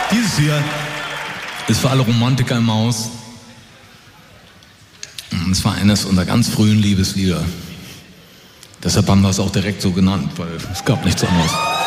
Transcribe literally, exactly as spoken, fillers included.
Dieses hier ist für alle Romantiker im Haus. Es war eines unserer ganz frühen Liebeslieder. Deshalb haben wir es auch direkt so genannt, weil es gab nichts anderes.